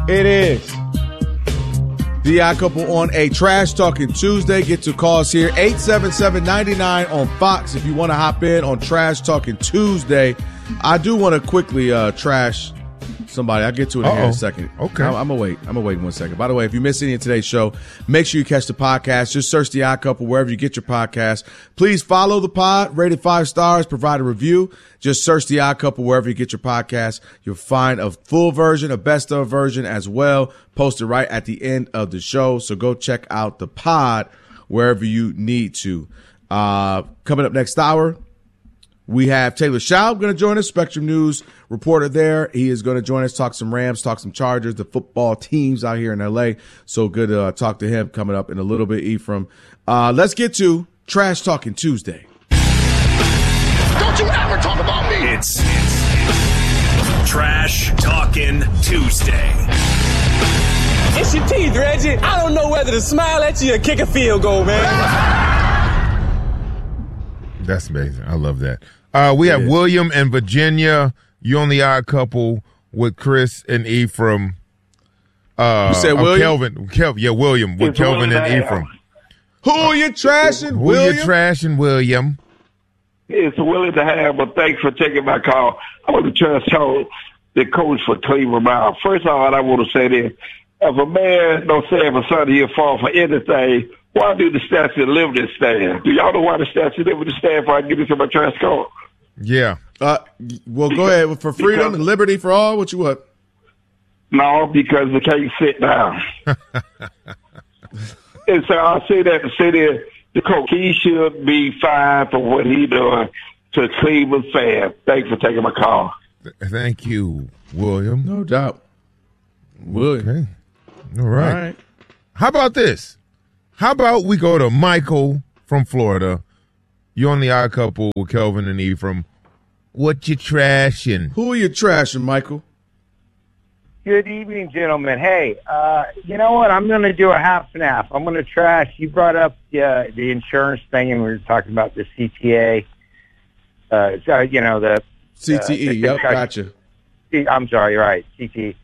It is the Odd Couple on a Trash Talking Tuesday. Get to calls here, 877-99 on Fox if you want to hop in on Trash Talking Tuesday. I do want to quickly trash somebody. I'll get to it in here in a second. Okay. I'm going to wait 1 second. By the way, if you miss any of today's show, make sure you catch the podcast. Just search The Odd Couple wherever you get your podcast. Please follow the pod, rate it 5 stars, provide a review. Just search The Odd Couple wherever you get your podcast. You'll find a full version, a best of version as well, posted right at the end of the show. So go check out the pod wherever you need to. Coming up next hour, we have Taylor Schaub going to join us, Spectrum News reporter there. He is going to join us, talk some Rams, talk some Chargers, the football teams out here in L.A. So good to talk to him coming up in a little bit, Ephraim. Let's get to Trash Talking Tuesday. Don't you ever talk about me. It's Trash Talking Tuesday. It's your teeth, Reggie. I don't know whether to smile at you or kick a field goal, man. That's amazing. I love that. We have William and Virginia. You on The Odd Couple with Chris and Ephraim. You said William? William with Kelvin and Ephraim. Who you trashing, William? Who you trashing, William? It's Willie to have, but thanks for taking my call. I want to trash talk the coach for Cleveland Browns. First of all, I want to say this. If a man don't say if a son he'll fall for anything, why do the statute of limitations stand? Do y'all know why the statute of limitations stand before I get into my trash call? Yeah. Well, go ahead. For freedom and liberty for all, what you want? No, because they can't sit down. And so I'll say that to say that the coach, he should be fined for what he doing to Cleveland fans. Thanks for taking my call. Thank you, William. No doubt. William. Okay. All right. How about this? How about we go to Michael from Florida? You on The Odd Couple with Kelvin and Ephraim. What you trashing? Who are you trashing, Michael? Good evening, gentlemen. Hey, you know what? I'm going to do a half and half. I'm going to trash. You brought up the insurance thing, and we were talking about the CTA. The CTE. Yep, gotcha. I'm sorry, you're right. CTE.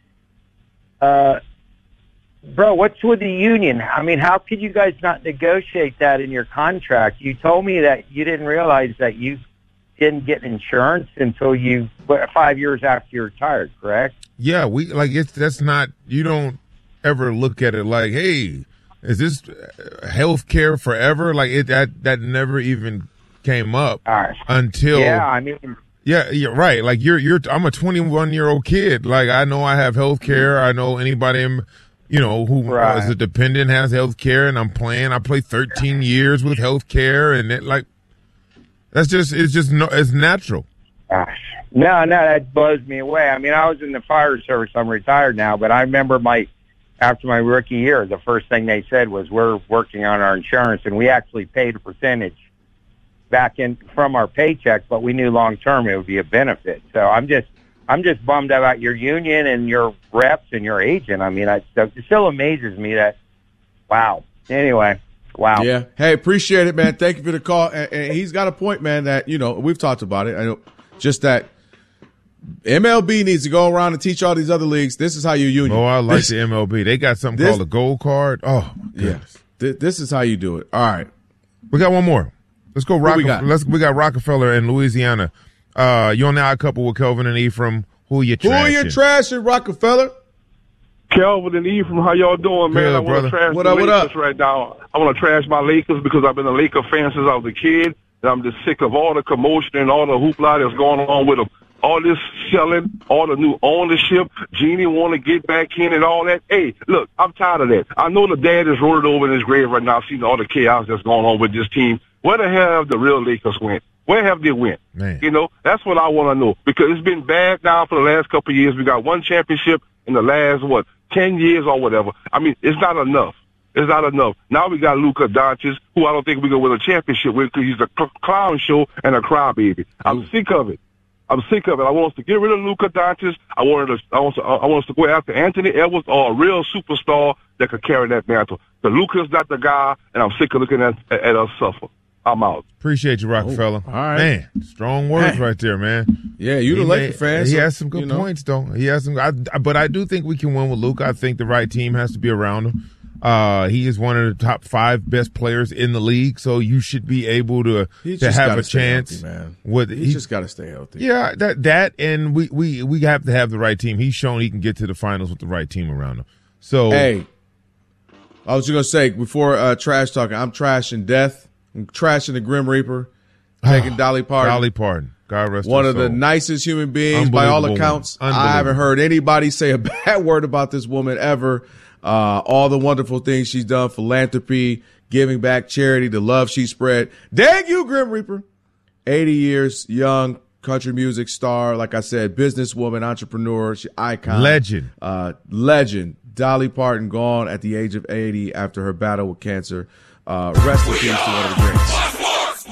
Bro, what's with the union? I mean, how could you guys not negotiate that in your contract? You told me that you didn't realize that you didn't get insurance until 5 years after you retired, correct? Yeah, that's not, you don't ever look at it like, hey, is this health care forever? Like that never even came up until. Yeah, I mean. Yeah, you're right. Like I'm a 21-year-old kid. Like I know I have health care. I know anybody who is a dependent has health care, and I play 13 years with health care, and it's natural. Gosh. No, that blows me away. I mean, I was in the fire service. I'm retired now, but I remember after my rookie year, the first thing they said was, we're working on our insurance, and we actually paid a percentage back in from our paycheck, but we knew long term it would be a benefit. So I'm just bummed about your union and your reps and your agent. I mean, it still amazes me that. Wow. Anyway. Wow. Yeah. Hey, appreciate it, man. Thank you for the call. And he's got a point, man, that, we've talked about it. I know just that MLB needs to go around and teach all these other leagues. This is how you union. Oh, I like the MLB. They got something called a gold card. Oh, my goodness. Yeah. This is how you do it. All right. We got one more. Let's go. We got Rockefeller in Louisiana. You on The Odd Couple with Kelvin and Ephraim. Who you trashing? Who are you trashing, Rockefeller? Kelvin and Ephraim, how y'all doing, man? Good, I want to trash the Lakers right now. I want to trash my Lakers because I've been a Laker fan since I was a kid, and I'm just sick of all the commotion and all the hoopla that's going on with them. All this selling, all the new ownership, Jeannie want to get back in and all that. Hey, look, I'm tired of that. I know the dad is rolling over in his grave right now, seeing all the chaos that's going on with this team. Where the hell have the real Lakers went? Where have they went? Man. That's what I want to know, because it's been bad now for the last couple of years. We got one championship in the last, 10 years or whatever. I mean, it's not enough. It's not enough. Now we got Luka Doncic, who I don't think we're going to win a championship with because he's a clown show and a crybaby. I'm sick of it. I want us to get rid of Luka Doncic. I want us to go after Anthony Edwards or a real superstar that could carry that mantle. The Luka's not the guy, and I'm sick of looking at us suffer. I'm out. Appreciate you, Rockefeller. All right. Man, strong words right there, man. Yeah, you the Laker fan. He has some good points, though. He has some, but I do think we can win with Luka. I think the right team has to be around him. He is one of the top 5 best players in the league, so you should be able to have a chance. Healthy, man. He's just got to stay healthy. Yeah, that, and we have to have the right team. He's shown he can get to the finals with the right team around him. So, hey, I was just gonna say before trash talking, I'm trashing death. I'm trashing the Grim Reaper, taking Dolly Parton. Dolly Parton, God rest her soul. One of the nicest human beings by all accounts. I haven't heard anybody say a bad word about this woman ever. All the wonderful things she's done, philanthropy, giving back, charity, the love she spread. Dang you, Grim Reaper. 80 years, young, country music star, like I said, businesswoman, entrepreneur, icon. Legend. Dolly Parton gone at the age of 80 after her battle with cancer. Rest in peace to one of the greats.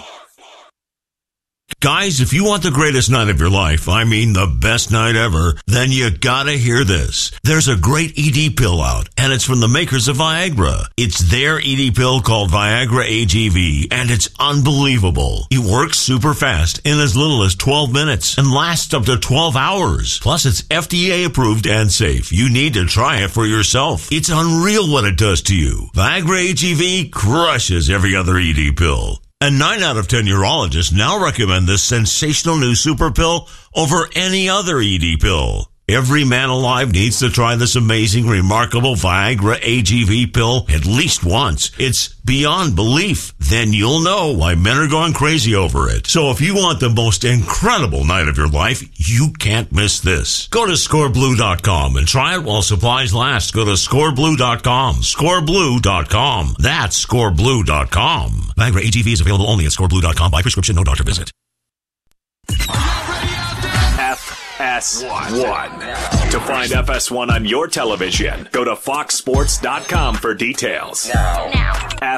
Guys, if you want the greatest night of your life, I mean the best night ever, then you gotta hear this. There's a great ED pill out, and it's from the makers of Viagra. It's their ED pill called Viagra AGV, and it's unbelievable. It works super fast in as little as 12 minutes and lasts up to 12 hours. Plus, it's FDA approved and safe. You need to try it for yourself. It's unreal what it does to you. Viagra AGV crushes every other ED pill. And 9 out of 10 urologists now recommend this sensational new super pill over any other ED pill. Every man alive needs to try this amazing, remarkable Viagra AGV pill at least once. It's beyond belief. Then you'll know why men are going crazy over it. So if you want the most incredible night of your life, you can't miss this. Go to scoreblue.com and try it while supplies last. Go to scoreblue.com. Scoreblue.com. That's scoreblue.com. Viagra AGV is available only at scoreblue.com by prescription, no doctor visit. FS1. To find FS1 on your television, go to foxsports.com for details. Now.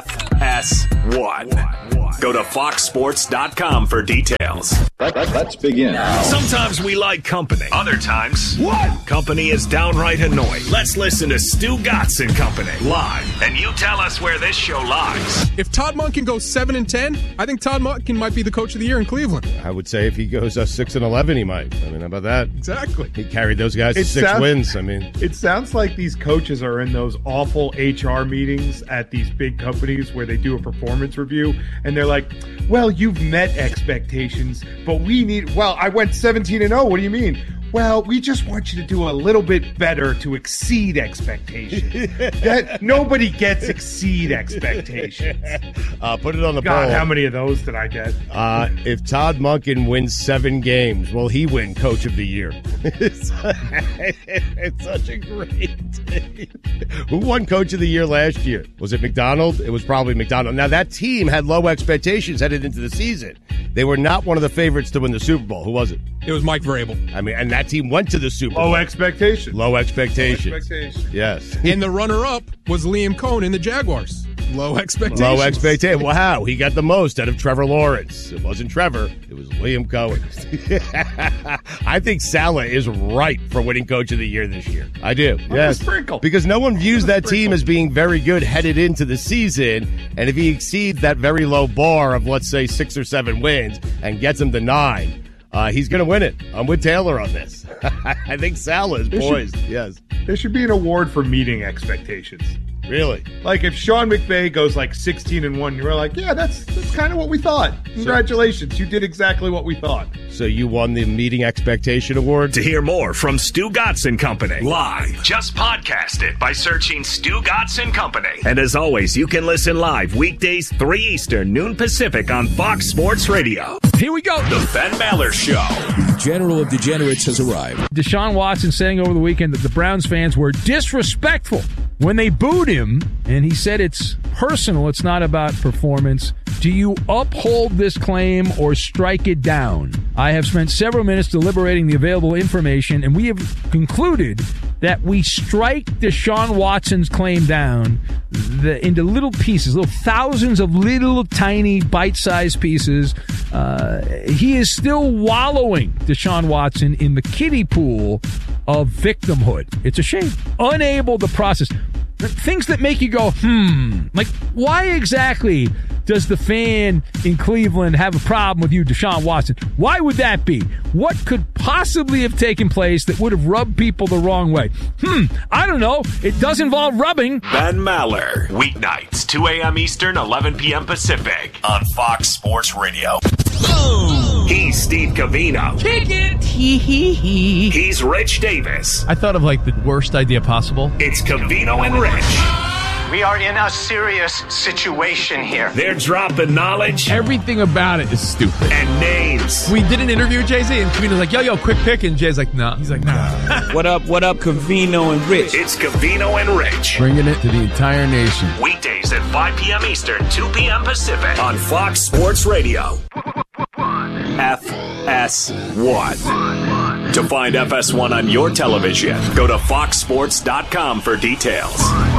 FS1. Go to foxsports.com for details. Let's begin. Sometimes we like company. Other times, company is downright annoying. Let's listen to Stu Gatz and Company live, and you tell us where this show lies. If Todd Monken goes 7-10, I think Todd Monken might be the coach of the year in Cleveland. I would say if he goes 6-11, he might. I mean, how about that? Exactly. He carried those guys to 6 wins. I mean, it sounds like these coaches are in those awful HR meetings at these big companies where they do a performance review, and they're like, well, you've met expectations, but we need, I went 17-0. What do you mean? Well, we just want you to do a little bit better to exceed expectations. Nobody gets exceed expectations. Put it on the God, poll. how many of those did I get? If Todd Monken wins 7 games, will he win Coach of the Year? It's such a great thing. Who won Coach of the Year last year? Was it McDonald? It was probably McDonald. Now, that team had low expectations headed into the season. They were not one of the favorites to win the Super Bowl. Who was it? It was Mike Vrabel. I mean, and that team went to the Super Bowl. Low expectations. Low expectations. Yes. And the runner-up was Liam Cohen in the Jaguars. Low expectations. Low expectations. Wow, he got the most out of Trevor Lawrence. It wasn't Trevor. It was Liam Cohen. I think Saleh is right for winning Coach of the Year this year. I do. Yes. Sprinkle. Because no one views that team as being very good headed into the season. And if he exceeds that very low bar of, let's say, 6 or 7 wins and gets them to 9, he's going to win it. I'm with Taylor on this. I think Saleh is poised. Yes. There should be an award for meeting expectations. Really? Like if Sean McVay goes 16-1, you're like, yeah, that's kind of what we thought. Congratulations, you did exactly what we thought. So you won the meeting expectation award? To hear more from Stu Gatz and Company live, just podcast it by searching Stu Gatz and Company. And as always, you can listen live weekdays 3 Eastern, noon Pacific on Fox Sports Radio. Here we go. The Ben Maller Show. General of Degenerates has arrived. Deshaun Watson saying over the weekend that the Browns fans were disrespectful when they booed him, and he said it's personal, it's not about performance. Do you uphold this claim or strike it down? I have spent several minutes deliberating the available information, and we have concluded that we strike Deshaun Watson's claim down into little pieces, little thousands of little tiny bite-sized pieces. He is still wallowing, Deshaun Watson, in the kiddie pool of victimhood. It's a shame. Unable to process things that make you go, like, why exactly does the fan in Cleveland have a problem with you, Deshaun Watson? Why would that be? What could possibly have taken place that would have rubbed people the wrong way? I don't know. It does involve rubbing. Ben Maller, weeknights, 2 a.m. Eastern, 11 p.m. Pacific, on Fox Sports Radio. He's Steve Covino. Kick it. He's Rich Davis. I thought of like the worst idea possible. It's Covino and Rich. We are in a serious situation here. They're dropping knowledge. Everything about it is stupid. And names. We did an interview with Jay-Z, and Covino's like, yo, quick pick. And Jay's like, nah. He's like, nah. What up, Covino and Rich? It's Covino and Rich. Bringing it to the entire nation. Weekdays at 5 p.m. Eastern, 2 p.m. Pacific, on Fox Sports Radio. FS1. To find FS1 on your television, go to foxsports.com for details.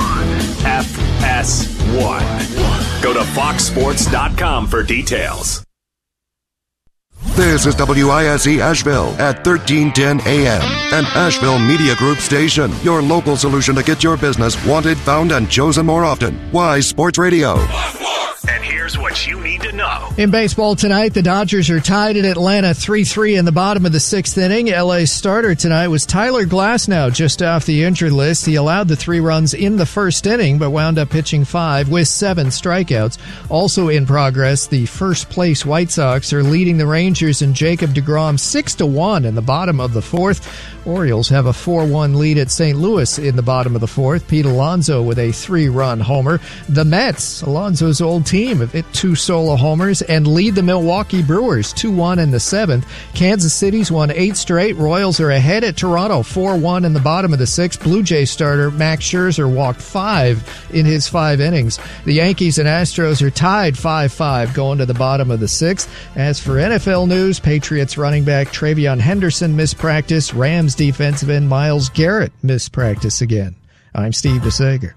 FS1. Go to foxsports.com for details. This is WISE Asheville at 1310 AM, an Asheville Media Group station. Your local solution to get your business wanted, found, and chosen more often. Wise Sports Radio. And here's what you need to know. In baseball tonight, the Dodgers are tied at Atlanta 3-3 in the bottom of the sixth inning. LA's starter tonight was Tyler Glasnow, just off the injured list. He allowed the 3 runs in the first inning, but wound up pitching 5 with 7 strikeouts. Also in progress, the first place White Sox are leading the Rangers and Jacob deGrom 6-1 in the bottom of the fourth. Orioles have a 4-1 lead at St. Louis in the bottom of the fourth. Pete Alonso with a 3-run homer. The Mets, Alonso's old team, have hit 2 solo homers and lead the Milwaukee Brewers 2-1 in the seventh. Kansas City's won 8 straight. Royals are ahead at Toronto 4-1 in the bottom of the sixth. Blue Jays starter Max Scherzer walked 5 in his 5 innings. The Yankees and Astros are tied 5-5 going to the bottom of the sixth. As for NFL news, Patriots running back Travion Henderson missed practice. Rams defensive end Myles Garrett missed practice again. I'm Steve DeSager.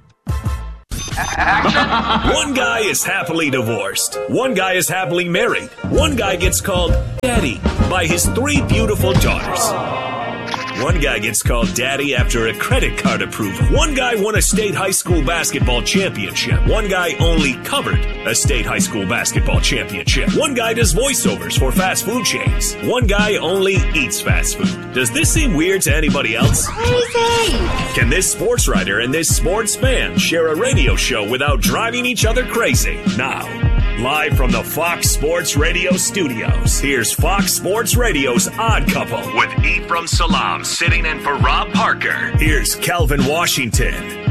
One guy is happily divorced. One guy is happily married. One guy gets called Daddy by his 3 beautiful daughters. One guy gets called Daddy after a credit card approval. One guy won a state high school basketball championship. One guy only covered a state high school basketball championship. One guy does voiceovers for fast food chains. One guy only eats fast food. Does this seem weird to anybody else? Crazy! Can this sports writer and this sports fan share a radio show without driving each other crazy? Now, live from the Fox Sports Radio studios, here's Fox Sports Radio's Odd Couple with Ephraim Salam sitting in for Rob Parker. Here's Kelvin Washington.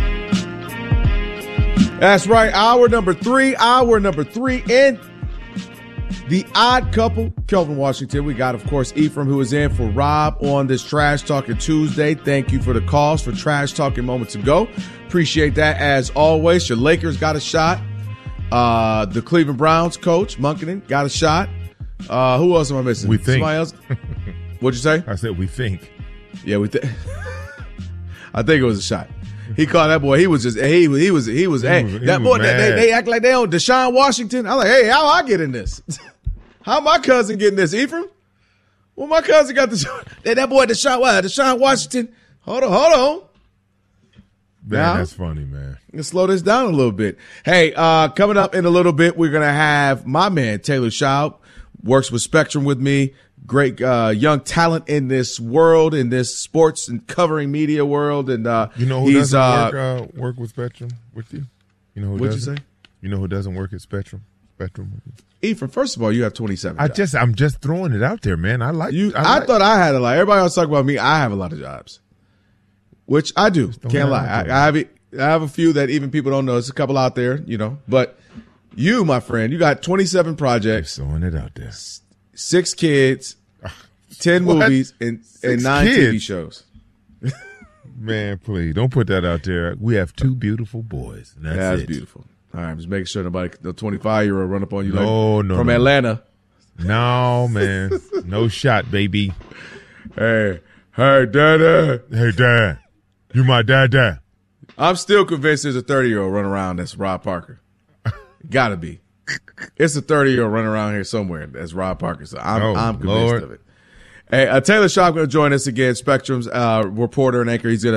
That's right. Hour number three in the Odd Couple. Kelvin Washington. We got, of course, Ephraim, who is in for Rob on this Trash Talking Tuesday. Thank you for the calls for Trash Talking moments ago. Appreciate that as always. Your Lakers got a shot. The Cleveland Browns coach, Munkinen, got a shot. Who else am I missing? We think. Somebody else? What'd you say? I said we think. Yeah, we think. I think it was a shot. He called that boy. He was just. He was. That boy. They act like they on Deshaun Washington. I'm like, hey, how I get in this? How my cousin getting this, Ephraim? Well, my cousin got this. That boy Deshaun Washington. Hold on. Man, now, that's funny, man. Let's slow this down a little bit. Hey, coming up in a little bit, we're gonna have my man Taylor Schaub, works with Spectrum with me. Great young talent in this world, in this sports and covering media world, and you know who doesn't work with Spectrum with you? You know who what'd doesn't? you say? You know who doesn't work at Spectrum? Spectrum with you? Ephraim, first of all, you have 27. I'm just throwing it out there, man. I thought I had a lot. Everybody else talk about me. I have a lot of jobs, which I do. Can't lie. I have a few that even people don't know. There's a couple out there, you know. But you, my friend, you got 27 projects. Just throwing it out there. 6 kids, 10 movies, and 9 TV shows. Man, please don't put that out there. We have 2 beautiful boys. That's beautiful. All right, I'm just making sure nobody, the 25-year-old, run up on you from Atlanta. No, man, no shot, baby. Hey, Dada. Hey, Dad. You my dad. I'm still convinced there's a 30-year-old running around that's Rob Parker. Gotta be. It's a 30-year-old running around here somewhere that's Rob Parker. So I'm convinced of it. Hey, Taylor Schaub going to join us again, Spectrum's reporter and anchor. He's going to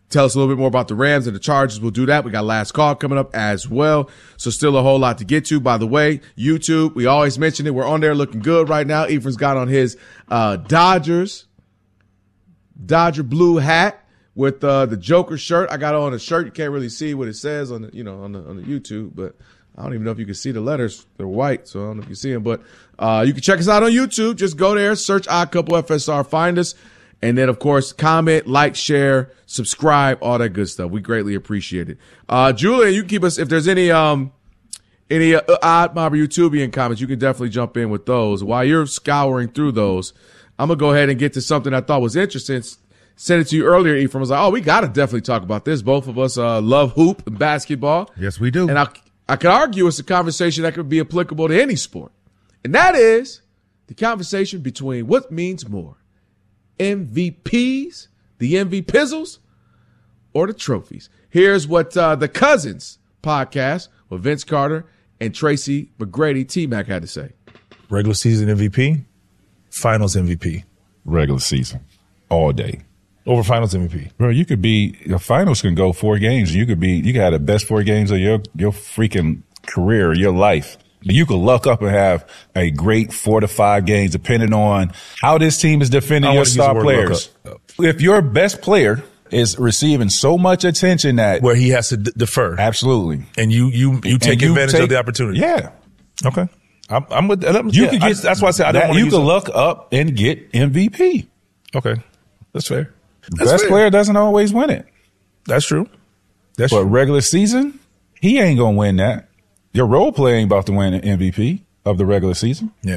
tell us a little bit more about the Rams and the Chargers. We'll do that. We got last call coming up as well. So still a whole lot to get to. By the way, YouTube, we always mention it. We're on there looking good right now. Ephraim's got on his Dodger blue hat with the Joker shirt. I got on a shirt. You can't really see what it says on the YouTube, but I don't even know if you can see the letters. They're white, so I don't know if you see them. But you can check us out on YouTube. Just go there, search Odd Couple FSR, find us. And then, of course, comment, like, share, subscribe, all that good stuff. We greatly appreciate it. Julian, you can keep us, if there's any Odd Mob or YouTubian comments, you can definitely jump in with those. While you're scouring through those, I'm going to go ahead and get to something I thought was interesting. Sent it to you earlier, Ephraim. I was like, oh, we got to definitely talk about this. Both of us love hoop and basketball. Yes, we do. And I could argue it's a conversation that could be applicable to any sport. And that is the conversation between what means more, MVPs, the MVPizzles, or the trophies. Here's what the Cousins podcast with Vince Carter and Tracy McGrady, T-Mac, had to say. Regular season MVP, finals MVP. Regular season, all day. Over finals MVP. Bro, you could be, the finals can go 4 games. You could have the best 4 games of your freaking career, your life. You could luck up and have a great 4 to 5 games depending on how this team is defending your star players. If your best player is receiving so much attention that where he has to defer. Absolutely. And you take advantage of the opportunity. Yeah. Okay. I'm with that. You could get, that's why I said I don't want to. You could luck up and get MVP. Okay. That's fair. Best player doesn't always win it. That's true. But regular season, he ain't going to win that. Your role player ain't about to win an MVP of the regular season. Yeah.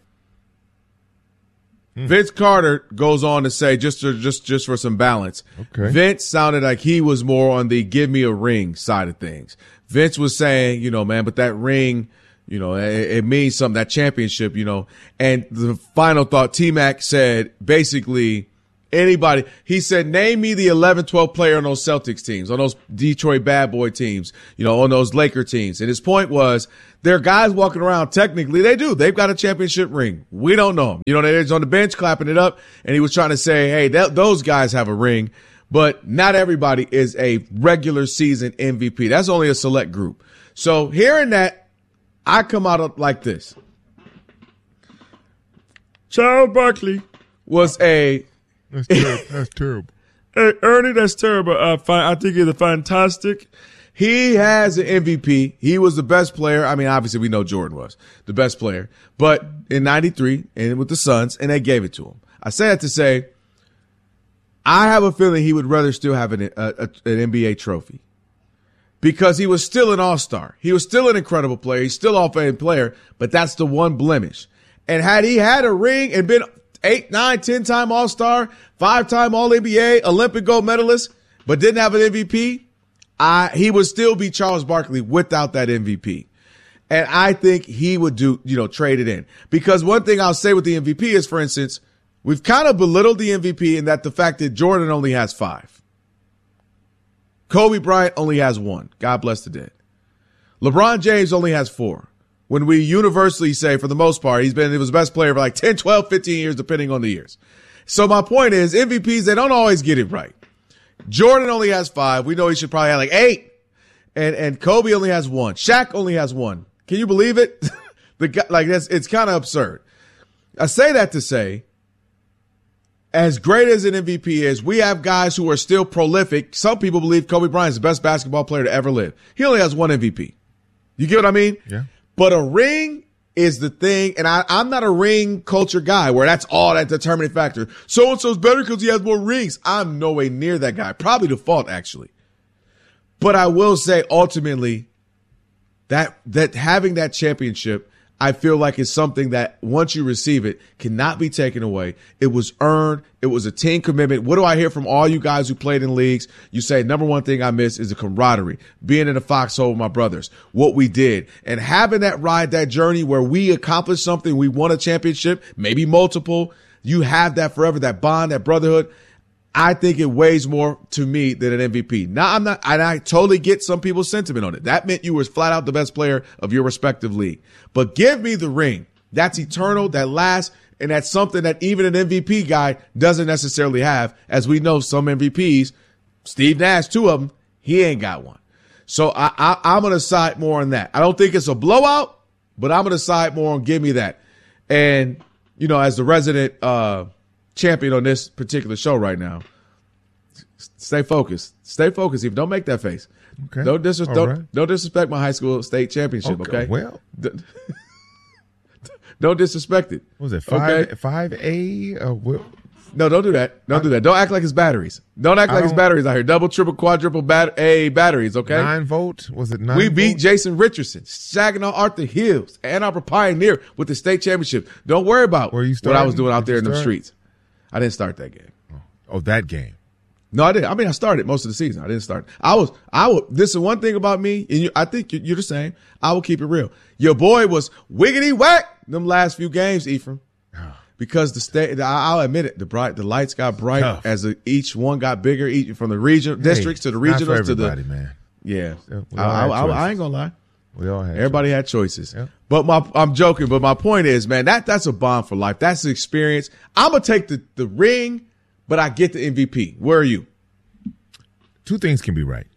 Vince Carter goes on to say, just for some balance, okay. Vince sounded like he was more on the give me a ring side of things. Vince was saying, man, but that ring, it means something, that championship, And the final thought, T-Mac said, basically, anybody, he said, name me the 11th, 12th player on those Celtics teams, on those Detroit bad boy teams, on those Laker teams. And his point was, there are guys walking around, technically, they've got a championship ring. We don't know them. They're just on the bench clapping it up. And he was trying to say, hey, those guys have a ring, but not everybody is a regular season MVP. That's only a select group. So hearing that, I come out like this. Charles Barkley was That's terrible. Hey, Ernie, that's terrible. I think he's fantastic. He has an MVP. He was the best player. I mean, obviously, we know Jordan was the best player. But in 93, and with the Suns, and they gave it to him. I say that to say, I have a feeling he would rather still have an NBA trophy. Because he was still an all-star. He was still an incredible player. He's still an all-fan player. But that's the one blemish. And had he had a ring and been 8, 9, 10-time All-Star, 5-time All-NBA, Olympic gold medalist, but didn't have an MVP, he would still be Charles Barkley without that MVP. And I think he would trade it in. Because one thing I'll say with the MVP is, for instance, we've kind of belittled the MVP in that the fact that Jordan only has 5. Kobe Bryant only has 1. God bless the dead. LeBron James only has 4. When we universally say, for the most part, he was the best player for like 10, 12, 15 years, depending on the years. So my point is, MVPs, they don't always get it right. Jordan only has 5. We know he should probably have like 8. And Kobe only has 1. Shaq only has 1. Can you believe it? It's kind of absurd. I say that to say, as great as an MVP is, we have guys who are still prolific. Some people believe Kobe Bryant is the best basketball player to ever live. He only has 1 MVP. You get what I mean? Yeah. But a ring is the thing, and I'm not a ring culture guy where that's all that determining factor. So-and-so's better because he has more rings. I'm no way near that guy. Probably the fault, actually. But I will say, ultimately, that having that championship, I feel like is something that once you receive it, cannot be taken away. It was earned. It was a team commitment. What do I hear from all you guys who played in leagues? You say, number one thing I miss is the camaraderie, being in the foxhole with my brothers, what we did, and having that ride, that journey where we accomplished something, we won a championship, maybe multiple. You have that forever, that bond, that brotherhood. I think it weighs more to me than an MVP. Now, I totally get some people's sentiment on it. That meant you were flat out the best player of your respective league. But give me the ring. That's eternal, that lasts, and that's something that even an MVP guy doesn't necessarily have. As we know, some MVPs Steve Nash, 2 of them, he ain't got one. So I'm going to side more on that. I don't think it's a blowout, but I'm going to side more on give me that. And, you know, as the resident champion on this particular show right now, stay focused. Stay focused. Even don't make that face. Okay. Don't disrespect my high school state championship, okay? Well. Don't disrespect it. What was it, 5A? No, don't do that. Don't do that. Don't act like it's batteries. Don't act like it's batteries out here. Double, triple, quadruple batteries, okay? 9 volt? Was it 9 We volt? beat Jason Richardson, Saginaw Arthur Hills, Ann Arbor Pioneer with the state championship. Don't worry about what I was doing out there in the streets. I didn't start that game. Oh, that game. No, I didn't. I mean, I started most of the season. I didn't start. This is one thing about me, and I think you're the same. I will keep it real. Your boy was wiggity whack them last few games, Ephraim. Because the state, I'll admit it, the lights got bright as each one got bigger, from the regional districts to the regionals to the. Man. Yeah, I ain't gonna lie. We all had. Everybody had choices. Yep. But I'm joking. But my point is, man, that's a bond for life. That's the experience. I'm gonna take the ring, but I get the MVP. Where are you? 2 things can be right.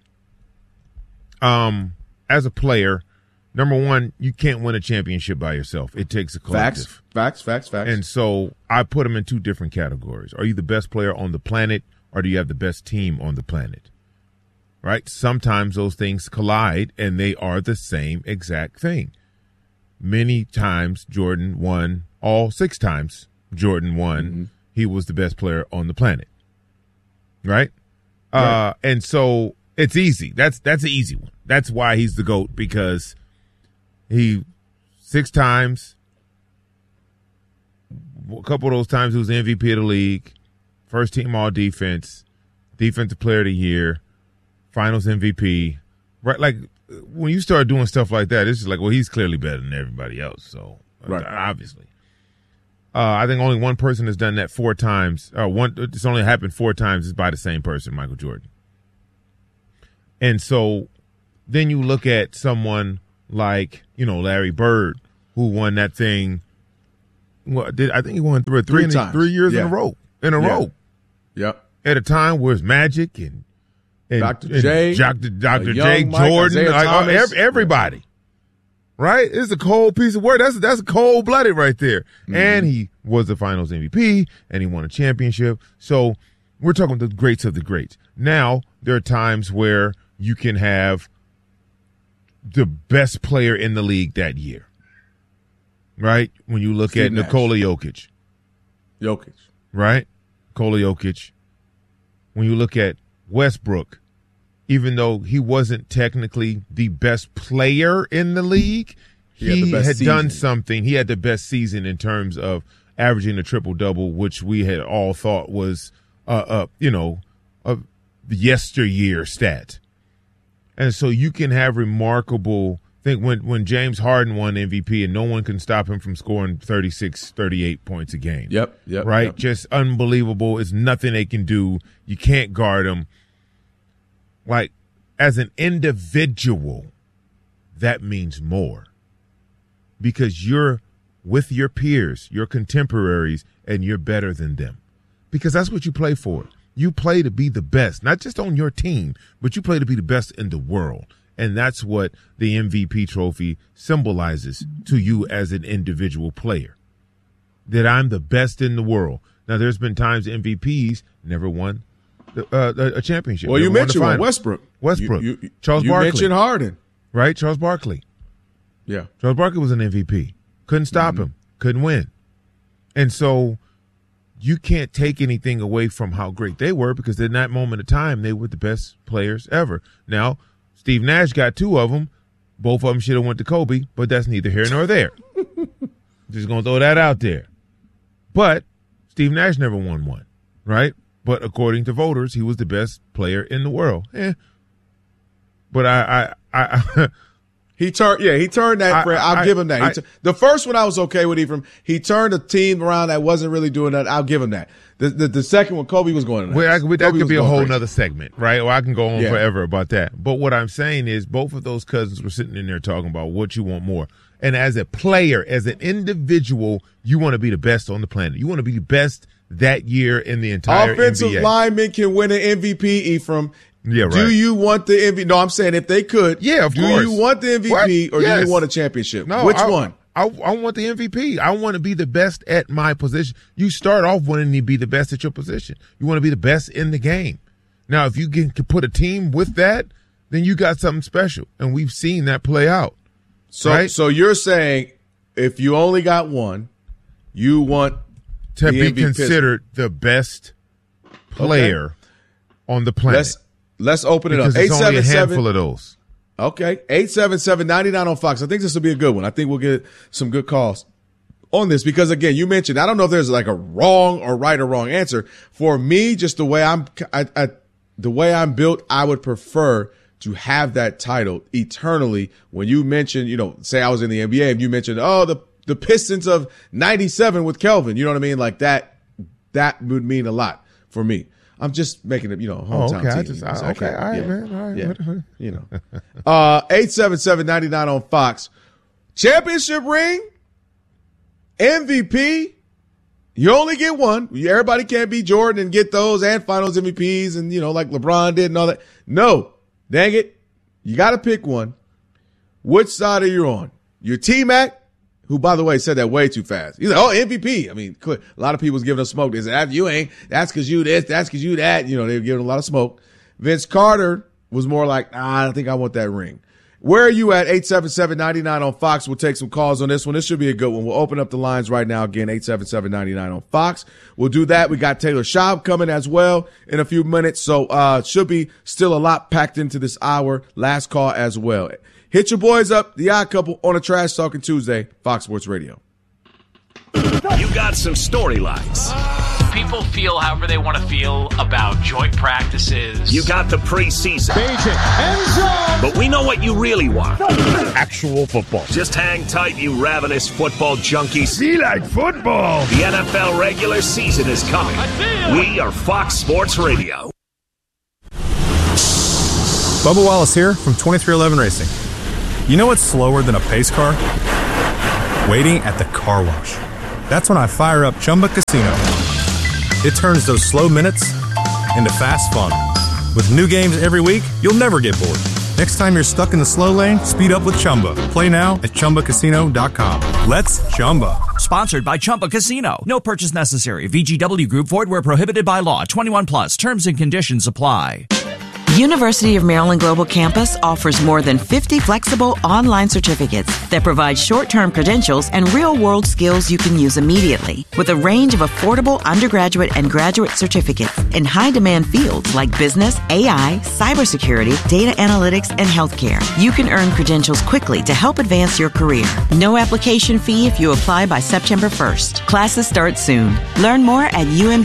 As a player, number one, you can't win a championship by yourself. It takes a collective. Facts. And so I put them in 2 different categories. Are you the best player on the planet, or do you have the best team on the planet? Right? Sometimes those things collide, and they are the same exact thing. Many times Jordan won, all 6 times Jordan won, mm-hmm. He was the best player on the planet. Right? And so it's easy. That's an easy one. That's why he's the GOAT, because he 6 times, a couple of those times he was the MVP of the league, first team all defense, defensive player of the year, finals MVP. Right? Like, when you start doing stuff like that, it's just like, well, he's clearly better than everybody else. So obviously. I think only one person has done that 4 times. It's only happened 4 times. It's by the same person, Michael Jordan. And so then you look at someone like, Larry Bird, who won that thing. I think he won 3 years in a row. Yep. At a time where it's Magic and Dr. J, Dr. J, Jordan, everybody. Right? It's a cold piece of work. That's cold-blooded right there. Mm-hmm. And he was the finals MVP, and he won a championship. So we're talking about the greats of the greats. Now, there are times where you can have the best player in the league that year. Right? When you look at Nikola Jokic. Right? Nikola Jokic. When you look at Westbrook, even though he wasn't technically the best player in the league, he had done something. He had the best season in terms of averaging a triple-double, which we had all thought was, a yesteryear stat. And so you can have remarkable thing when James Harden won MVP and no one can stop him from scoring 36, 38 points a game. Yep. Right? Yep. Just unbelievable. It's nothing they can do. You can't guard him. Like, as an individual, that means more. Because you're with your peers, your contemporaries, and you're better than them. Because that's what you play for. You play to be the best, not just on your team, but you play to be the best in the world. And that's what the MVP trophy symbolizes to you as an individual player. That I'm the best in the world. Now, there's been times MVPs never won a championship. Well, you mentioned Westbrook. Charles Barkley. You mentioned Harden. Right? Charles Barkley. Yeah. Charles Barkley was an MVP. Couldn't stop him. Couldn't win. And so you can't take anything away from how great they were, because in that moment of time, they were the best players ever. Now, Steve Nash got 2 of them. Both of them should have went to Kobe, but that's neither here nor there. Just going to throw that out there. But Steve Nash never won one, right? But according to voters, he was the best player in the world. But he turned that. I'll give him that. The first one I was okay with Ephraim. He turned a team around that wasn't really doing that. I'll give him that. The second one, Kobe was going. Well, that could be a whole nother segment, right? Or I can go on forever about that. But what I'm saying is, both of those cousins were sitting in there talking about what you want more. And as a player, as an individual, you want to be the best on the planet. You want to be the best that year in the entire offensive NBA. linemen can win an MVP, Ephraim. Yeah, right. Do you want the MVP? No, I'm saying if they could. Yeah, of course. Do you want the MVP or do you want a championship? No, Which one? I want the MVP. I want to be the best at my position. You start off wanting to be the best at your position. You want to be the best in the game. Now, if you can put a team with that, then you got something special, and we've seen that play out. So you're saying if you only got one, you want to be considered the best player on the planet. Let's open it up. Because it's only a handful of those. Okay, 877-99 on Fox. I think this will be a good one. I think we'll get some good calls on this because, again, you mentioned, I don't know if there's like a wrong or right or wrong answer. For me, just the way I'm built, I would prefer to have that title eternally. When you mentioned, say I was in the NBA and you mentioned, the Pistons of 97 with Kelvin, you know what I mean? Like that would mean a lot for me. I'm just making it, hometown team. Okay, all right, man. All right. Yeah. 877-99 on Fox. Championship ring, MVP. You only get one. Everybody can't be Jordan and get those and finals MVPs and, like LeBron did and all that. No, dang it. You got to pick one. Which side are you on? Your T-Mac, who, by the way, said that way too fast. He's like, MVP. I mean, a lot of people's giving us smoke. They said, you ain't. That's because you this. That's because you that. They were giving a lot of smoke. Vince Carter was more like, I think I want that ring. Where are you at? 877-99 on Fox. We'll take some calls on this one. This should be a good one. We'll open up the lines right now. Again, 877-99 on Fox. We'll do that. We got Taylor Schaub coming as well in a few minutes. So should be still a lot packed into this hour. Last call as well. Hit your boys up, The Odd Couple, on a Trash Talking Tuesday, Fox Sports Radio. You got some storylines. People feel however they want to feel about joint practices. You got the preseason. But we know what you really want. Actual football. Just hang tight, you ravenous football junkies. Be like football. The NFL regular season is coming. We are Fox Sports Radio. Bubba Wallace here from 2311 Racing. You know what's slower than a pace car? Waiting at the car wash. That's when I fire up Chumba Casino. It turns those slow minutes into fast fun. With new games every week, you'll never get bored. Next time you're stuck in the slow lane, speed up with Chumba. Play now at ChumbaCasino.com. Let's Chumba. Sponsored by Chumba Casino. No purchase necessary. VGW Group. Void where prohibited by law. 21 plus. Terms and conditions apply. University of Maryland Global Campus offers more than 50 flexible online certificates that provide short-term credentials and real-world skills you can use immediately. With a range of affordable undergraduate and graduate certificates in high-demand fields like business, AI, cybersecurity, data analytics, and healthcare, you can earn credentials quickly to help advance your career. No application fee if you apply by September 1st. Classes start soon. Learn more at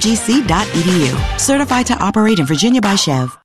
umgc.edu. Certified to operate in Virginia by Chev.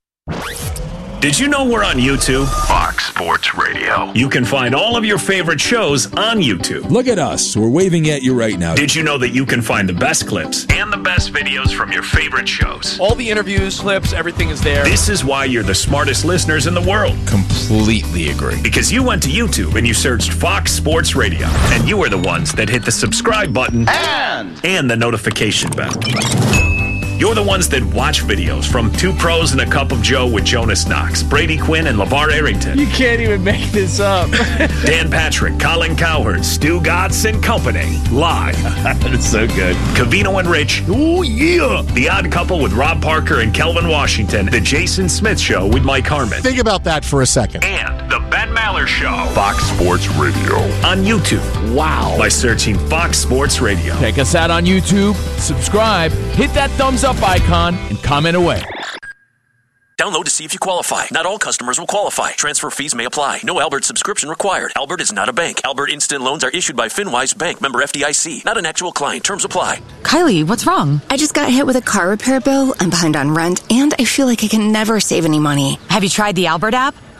Did you know we're on YouTube? Fox Sports Radio. You can find all of your favorite shows on YouTube. Look at us. We're waving at you right now. Did you know that you can find the best clips and the best videos from your favorite shows? All the interviews, clips, everything is there. This is why you're the smartest listeners in the world. Completely agree. Because you went to YouTube and you searched Fox Sports Radio. And you were the ones that hit the subscribe button and the notification bell. You're the ones that watch videos from Two Pros and a Cup of Joe with Jonas Knox, Brady Quinn, and LeVar Arrington. You can't even make this up. Dan Patrick, Colin Cowherd, Stu Gatz and Company. Live. That's so good. Covino and Rich. Oh, yeah. The Odd Couple with Rob Parker and Kelvin Washington. The Jason Smith Show with Mike Harmon. Think about that for a second. And the Ben Maller Show. Fox Sports Radio. On YouTube. Wow. By searching Fox Sports Radio. Check us out on YouTube. Subscribe. Hit that thumbs up icon and comment away. Download to see if you qualify. Not all customers will qualify. Transfer fees may apply. No Albert subscription required. Albert is not a bank. Albert Instant Loans are issued by FinWise Bank, member FDIC. Not an actual client. Terms apply. Kylie, what's wrong? I just got hit with a car repair bill. I'm behind on rent, and I feel like I can never save any money. Have you tried the Albert app?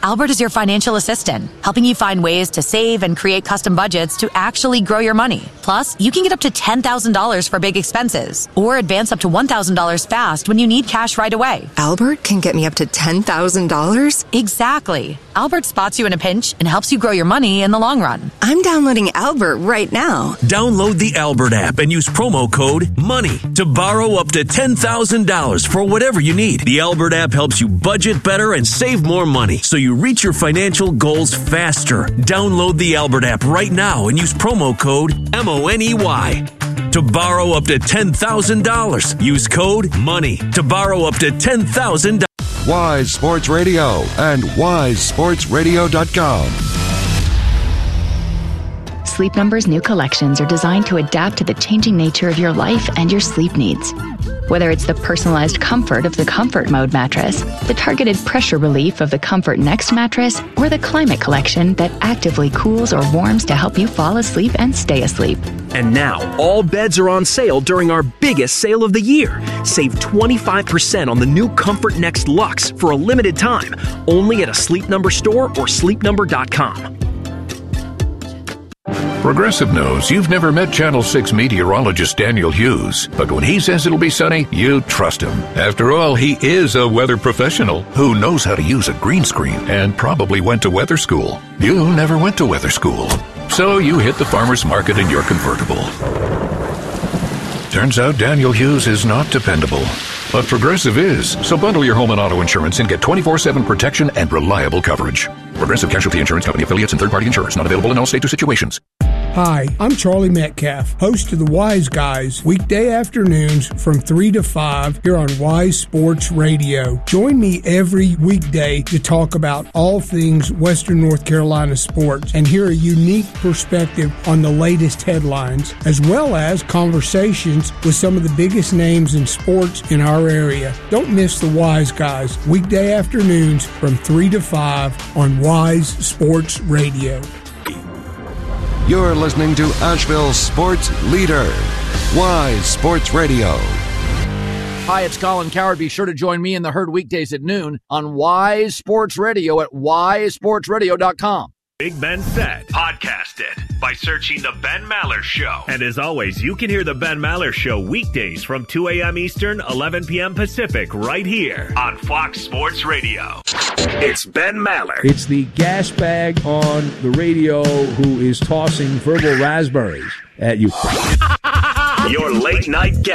Albert is your financial assistant, helping you find ways to save and create custom budgets to actually grow your money. Plus, you can get up to $10,000 for big expenses or advance up to $1,000 fast when you need cash right away. Albert can get me up to $10,000? Exactly. Albert spots you in a pinch and helps you grow your money in the long run. I'm downloading Albert right now. Download the Albert app and use promo code MONEY to borrow up to $10,000 for whatever you need. The Albert app helps you budget better and save more money so you reach your financial goals faster. Download the Albert app right now and use promo code MONEY to borrow up to $10,000. Use code MONEY to borrow up to $10,000. Wise Sports Radio and wisesportsradio.com. Sleep Number's new collections are designed to adapt to the changing nature of your life and your sleep needs. Whether it's the personalized comfort of the Comfort Mode mattress, the targeted pressure relief of the Comfort Next mattress, or the Climate Collection that actively cools or warms to help you fall asleep and stay asleep. And now, all beds are on sale during our biggest sale of the year. Save 25% on the new Comfort Next Luxe for a limited time, only at a Sleep Number store or sleepnumber.com. Progressive knows you've never met Channel 6 meteorologist Daniel Hughes, but when he says it'll be sunny, you trust him. After all, he is a weather professional who knows how to use a green screen and probably went to weather school. You never went to weather school, so you hit the farmer's market in your convertible. Turns out Daniel Hughes is not dependable, but Progressive is. So bundle your home and auto insurance and get 24/7 protection and reliable coverage. Progressive Casualty Insurance Company affiliates and third-party insurers, not available in all states or situations. Hi, I'm Charlie Metcalf, host of The Wise Guys, weekday afternoons from 3 to 5 here on Wise Sports Radio. Join me every weekday to talk about all things Western North Carolina sports and hear a unique perspective on the latest headlines, as well as conversations with some of the biggest names in sports in our area. Don't miss The Wise Guys, weekday afternoons from 3 to 5 on Wise Sports Radio. You're listening to Asheville's sports leader, Wise Sports Radio. Hi, it's Colin Coward. Be sure to join me in the herd weekdays at noon on Wise Sports Radio at wisesportsradio.com. Big Ben Said, podcasted by searching The Ben Maller Show. And as always, you can hear The Ben Maller Show weekdays from 2 a.m. Eastern, 11 p.m. Pacific, right here on Fox Sports Radio. It's Ben Maller. It's the gas bag on the radio who is tossing verbal raspberries at you. Your late night guest.